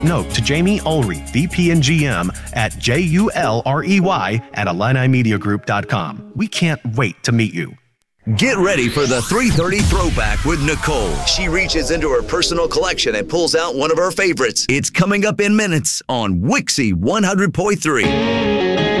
Note to Jamie Ulrey, VP and GM at JULREY at IlliniMediaGroup.com. We can't wait to meet you. Get ready for the 3:30 Throwback with Nicole. She reaches into her personal collection and pulls out one of her favorites. It's coming up in minutes on Wixie 100.3.